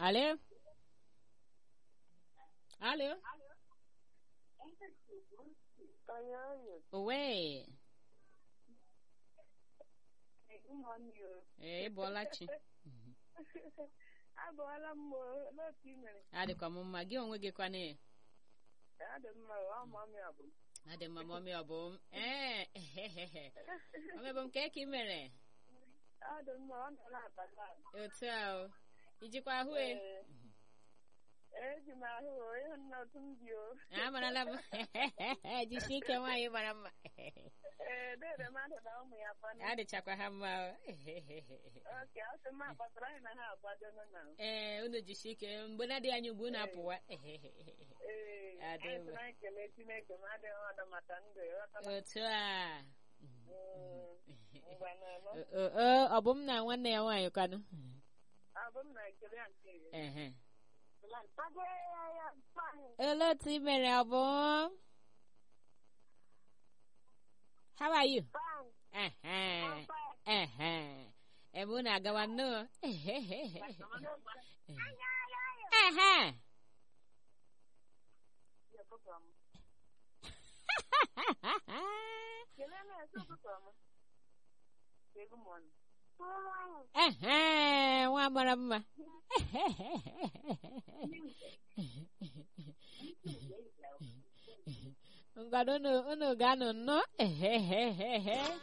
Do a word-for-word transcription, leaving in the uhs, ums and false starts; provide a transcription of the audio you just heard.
Alo. Alo. Uwe. Eh, Bolachi. Abụọla m n'otu i mere. Adịkwa m mma gị onwe gị kwane. Adị mma ọ mami abụ. Adị mma mami ọ bụ m. Eh. Mami bụ m ka ị mere. Adị mma ọ nọ n'abata. Otu a. Ijikwa ahụ e. Eji m ahụ ihe nna otu m bi o. Amarala m. Jisie ike nwaanyị mara mma. Ee, dede mmadụ na ụmụ ya kwana. Adịchakwa ha mma. Oke, ọ sị m akpatara anyị na ha agbadono na. Ee, unu jisie ike mgbe na-adịghị anya ugbu na apụwa. Ee, anyị sị na anyị kelee Chineke ma adịghị ọdọ maka ndụ ya. Otu a. Ngwa ọ bụ m na nwanne ya nwaanyị kwanụ. Abụ m na-ekele ya nke ya. Ehe. Olee otu ị mere ọ bụ? How are you? Fine. Uh-huh. Uh-huh. Ebe unu agawa nnọọ. Uh-huh. Uh-huh. Nwa mara mma. Ngwado unu unu ga-anọ nnọọ.